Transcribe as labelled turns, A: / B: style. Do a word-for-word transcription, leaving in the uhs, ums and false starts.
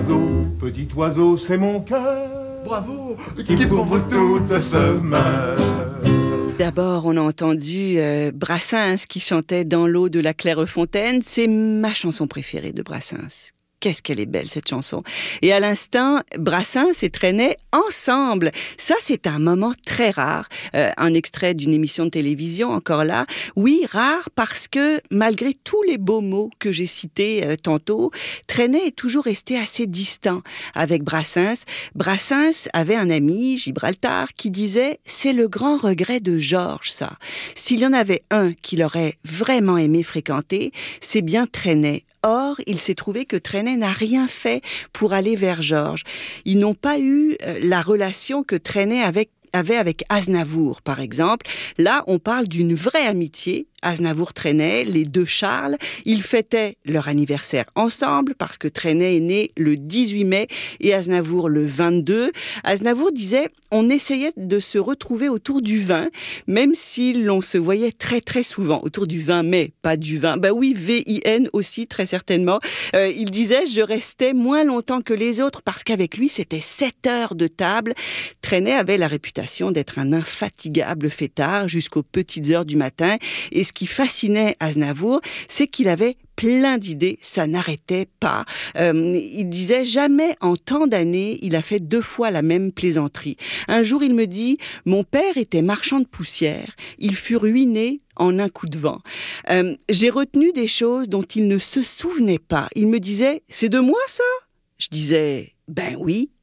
A: oiseau, petit oiseau, c'est mon cœur.
B: Bravo,
A: Qui pour vous toutes se meurt.
C: D'abord, on a entendu euh, Brassens qui chantait Dans l'eau de la Clairefontaine. C'est ma chanson préférée de Brassens. Qu'est-ce qu'elle est belle, cette chanson. Et à l'instant, Brassens et Trenet ensemble. Ça, c'est un moment très rare. Euh, un extrait d'une émission de télévision, encore là. Oui, rare parce que, malgré tous les beaux mots que j'ai cités euh, tantôt, Trenet est toujours resté assez distant avec Brassens. Brassens avait un ami, Gibraltar, qui disait « C'est le grand regret de Georges, ça. S'il y en avait un qu'il aurait vraiment aimé fréquenter, c'est bien Trenet. » Or, il s'est trouvé que Trenet n'a rien fait pour aller vers Georges. Ils n'ont pas eu la relation que Trenet avait avait avec Aznavour, par exemple. Là, on parle d'une vraie amitié. Aznavour-Trenet, les deux Charles, ils fêtaient leur anniversaire ensemble parce que Trenet est né le dix-huit mai et Aznavour le vingt-deux. Aznavour disait, on essayait de se retrouver autour du vin, même si l'on se voyait très très souvent autour du vingt mai, pas du vin. Bah oui, V I N aussi, très certainement. Euh, il disait, je restais moins longtemps que les autres parce qu'avec lui, c'était sept heures de table. Trenet avait la réputation d'être un infatigable fêtard jusqu'aux petites heures du matin. Et ce qui fascinait Aznavour, c'est qu'il avait plein d'idées, ça n'arrêtait pas. Euh, il disait jamais en tant d'années, il a fait deux fois la même plaisanterie. Un jour, il me dit, mon père était marchand de poussière, il fut ruiné en un coup de vent. Euh, j'ai retenu des choses dont il ne se souvenait pas. Il me disait, c'est de moi ça ? Je disais, ben oui.